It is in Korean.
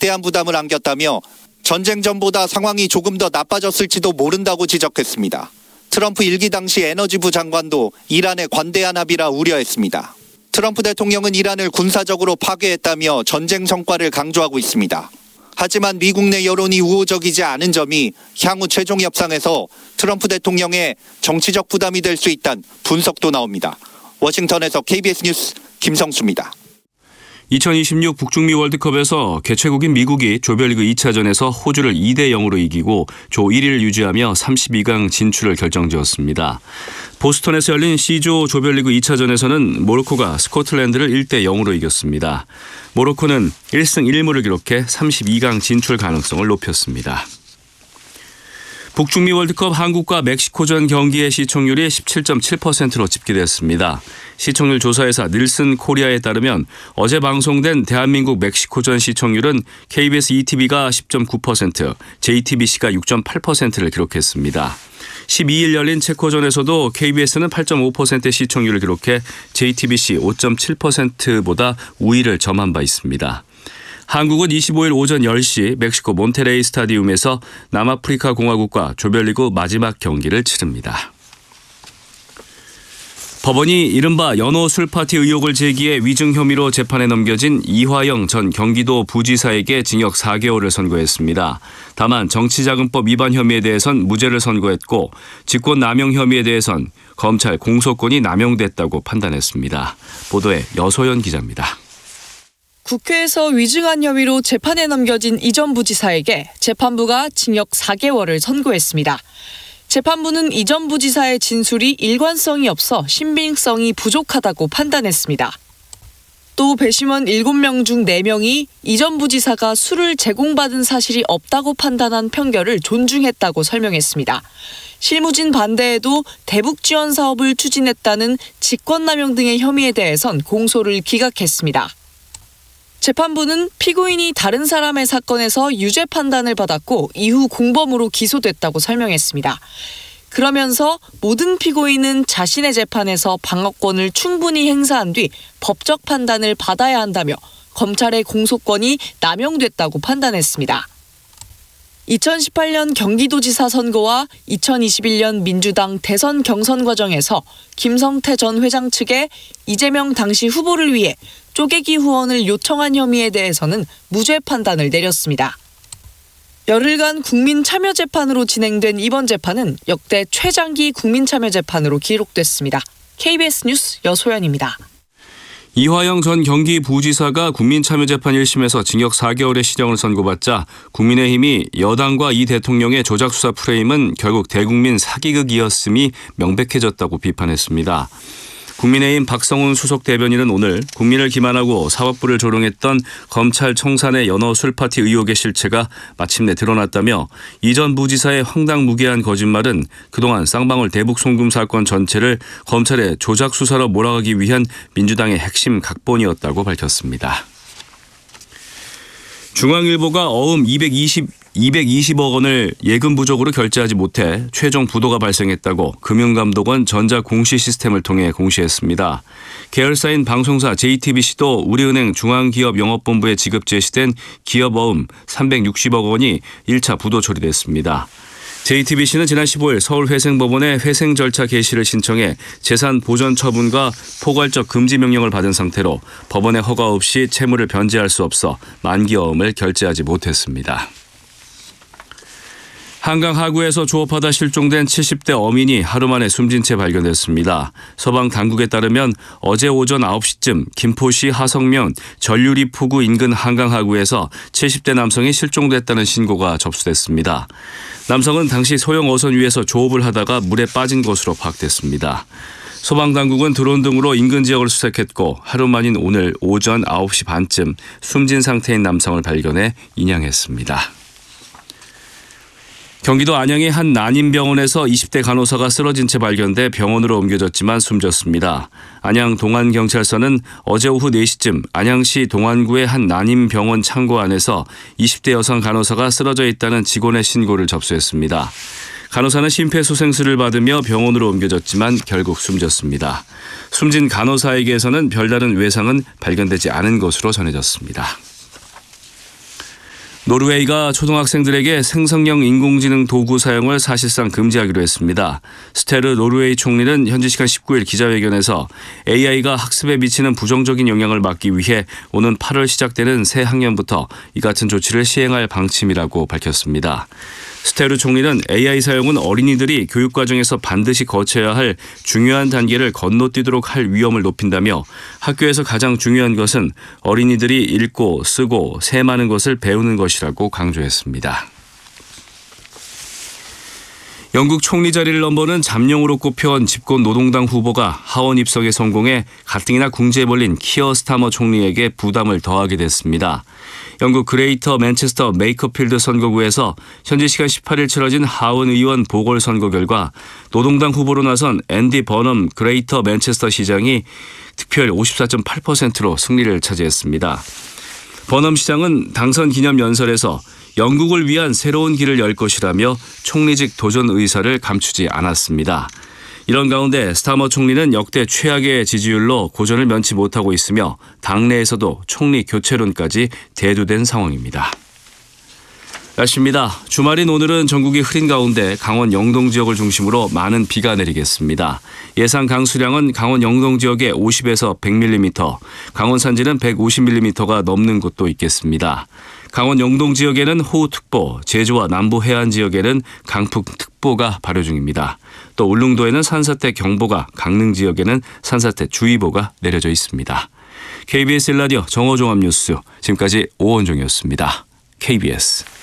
막대한 부담을 안겼다며 전쟁 전보다 상황이 조금 더 나빠졌을지도 모른다고 지적했습니다. 트럼프 1기 당시 에너지부 장관도 이란의 관대한 합의라 우려했습니다. 트럼프 대통령은 이란을 군사적으로 파괴했다며 전쟁 성과를 강조하고 있습니다. 하지만 미국 내 여론이 우호적이지 않은 점이 향후 최종 협상에서 트럼프 대통령의 정치적 부담이 될 수 있다는 분석도 나옵니다. 워싱턴에서 KBS 뉴스 김성수입니다. 2026 북중미 월드컵에서 개최국인 미국이 조별리그 2차전에서 호주를 2대0으로 이기고 조 1위를 유지하며 32강 진출을 결정지었습니다. 보스턴에서 열린 C조 조별리그 2차전에서는 모로코가 스코틀랜드를 1대0으로 이겼습니다. 모로코는 1승 1무를 기록해 32강 진출 가능성을 높였습니다. 북중미 월드컵 한국과 멕시코전 경기의 시청률이 17.7%로 집계됐습니다. 시청률 조사회사 닐슨 코리아에 따르면 어제 방송된 대한민국 멕시코전 시청률은 KBS ETV가 10.9%, JTBC가 6.8%를 기록했습니다. 12일 열린 체코전에서도 KBS는 8.5% 시청률을 기록해 JTBC 5.7%보다 우위를 점한 바 있습니다. 한국은 25일 오전 10시 멕시코 몬테레이 스타디움에서 남아프리카 공화국과 조별리그 마지막 경기를 치릅니다. 법원이 이른바 연호 술파티 의혹을 제기해 위증 혐의로 재판에 넘겨진 이화영 전 경기도 부지사에게 징역 4개월을 선고했습니다. 다만 정치자금법 위반 혐의에 대해선 무죄를 선고했고 직권남용 혐의에 대해선 검찰 공소권이 남용됐다고 판단했습니다. 보도에 여소연 기자입니다. 국회에서 위증한 혐의로 재판에 넘겨진 이 전 부지사에게 재판부가 징역 4개월을 선고했습니다. 재판부는 이 전 부지사의 진술이 일관성이 없어 신빙성이 부족하다고 판단했습니다. 또 배심원 7명 중 4명이 이 전 부지사가 술을 제공받은 사실이 없다고 판단한 판결을 존중했다고 설명했습니다. 실무진 반대에도 대북 지원 사업을 추진했다는 직권남용 등의 혐의에 대해선 공소를 기각했습니다. 재판부는 피고인이 다른 사람의 사건에서 유죄 판단을 받았고 이후 공범으로 기소됐다고 설명했습니다. 그러면서 모든 피고인은 자신의 재판에서 방어권을 충분히 행사한 뒤 법적 판단을 받아야 한다며 검찰의 공소권이 남용됐다고 판단했습니다. 2018년 경기도지사 선거와 2021년 민주당 대선 경선 과정에서 김성태 전 회장 측에 이재명 당시 후보를 위해 쪼개기 후원을 요청한 혐의에 대해서는 무죄 판단을 내렸습니다. 열흘간 국민참여재판으로 진행된 이번 재판은 역대 최장기 국민참여재판으로 기록됐습니다. KBS 뉴스 여소연입니다. 이화영 전 경기부지사가 국민참여재판 1심에서 징역 4개월의 실형을 선고받자 국민의힘이 여당과 이 대통령의 조작수사 프레임은 결국 대국민 사기극이었음이 명백해졌다고 비판했습니다. 국민의힘 박성훈 수석 대변인은 오늘 국민을 기만하고 사법부를 조롱했던 검찰 청산의 연어 술파티 의혹의 실체가 마침내 드러났다며 이 전 부지사의 황당무계한 거짓말은 그동안 쌍방울 대북 송금 사건 전체를 검찰의 조작 수사로 몰아가기 위한 민주당의 핵심 각본이었다고 밝혔습니다. 중앙일보가 어음 220억 원을 예금 부족으로 결제하지 못해 최종 부도가 발생했다고 금융감독원 전자공시 시스템을 통해 공시했습니다. 계열사인 방송사 JTBC도 우리은행 중앙기업영업본부에 지급 제시된 기업어음 360억 원이 1차 부도 처리됐습니다. JTBC는 지난 15일 서울회생법원에 회생 절차 개시를 신청해 재산 보전 처분과 포괄적 금지 명령을 받은 상태로 법원의 허가 없이 채무를 변제할 수 없어 만기어음을 결제하지 못했습니다. 한강 하구에서 조업하다 실종된 70대 어민이 하루 만에 숨진 채 발견됐습니다. 서방 당국에 따르면 어제 오전 9시쯤 김포시 하성면 전류리 포구 인근 한강 하구에서 70대 남성이 실종됐다는 신고가 접수됐습니다. 남성은 당시 소형 어선 위에서 조업을 하다가 물에 빠진 것으로 파악됐습니다. 소방당국은 드론 등으로 인근 지역을 수색했고 하루 만인 오늘 오전 9시 반쯤 숨진 상태인 남성을 발견해 인양했습니다. 경기도 안양의 한 난임병원에서 20대 간호사가 쓰러진 채 발견돼 병원으로 옮겨졌지만 숨졌습니다. 안양 동안경찰서는 어제 오후 4시쯤 안양시 동안구의 한 난임병원 창고 안에서 20대 여성 간호사가 쓰러져 있다는 직원의 신고를 접수했습니다. 간호사는 심폐소생술을 받으며 병원으로 옮겨졌지만 결국 숨졌습니다. 숨진 간호사에게서는 별다른 외상은 발견되지 않은 것으로 전해졌습니다. 노르웨이가 초등학생들에게 생성형 인공지능 도구 사용을 사실상 금지하기로 했습니다. 스테르 노르웨이 총리는 현지 시간 19일 기자회견에서 AI가 학습에 미치는 부정적인 영향을 막기 위해 오는 8월 시작되는 새 학년부터 이 같은 조치를 시행할 방침이라고 밝혔습니다. 스테르 총리는 AI 사용은 어린이들이 교육 과정에서 반드시 거쳐야 할 중요한 단계를 건너뛰도록 할 위험을 높인다며 학교에서 가장 중요한 것은 어린이들이 읽고 쓰고 세마는 것을 배우는 것이라고 강조했습니다. 영국 총리 자리를 넘보는 잠룡으로 꼽혀온 집권 노동당 후보가 하원 입성에 성공해 가뜩이나 궁지에 몰린 키어 스타머 총리에게 부담을 더하게 됐습니다. 영국 그레이터 맨체스터 메이커필드 선거구에서 현지 시간 18일 치러진 하원 의원 보궐선거 결과 노동당 후보로 나선 앤디 버넘 그레이터 맨체스터 시장이 득표율 54.8%로 승리를 차지했습니다. 버넘 시장은 당선 기념 연설에서 영국을 위한 새로운 길을 열 것이라며 총리직 도전 의사를 감추지 않았습니다. 이런 가운데 스타머 총리는 역대 최악의 지지율로 고전을 면치 못하고 있으며 당내에서도 총리 교체론까지 대두된 상황입니다. 날씨입니다. 주말인 오늘은 전국이 흐린 가운데 강원 영동 지역을 중심으로 많은 비가 내리겠습니다. 예상 강수량은 강원 영동 지역에 50에서 100mm, 강원 산지는 150mm가 넘는 곳도 있겠습니다. 강원 영동 지역에는 호우특보, 제주와 남부 해안 지역에는 강풍특보가 발효 중입니다. 또 울릉도에는 산사태 경보가, 강릉 지역에는 산사태 주의보가 내려져 있습니다. KBS 1라디오 정오종합 뉴스, 지금까지 오원종이었습니다. KBS